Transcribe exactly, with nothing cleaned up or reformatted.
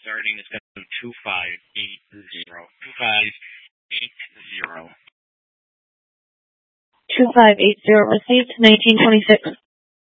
starting is going to be two five eight zero. two five eight zero. two five eight zero received, nineteen twenty-six.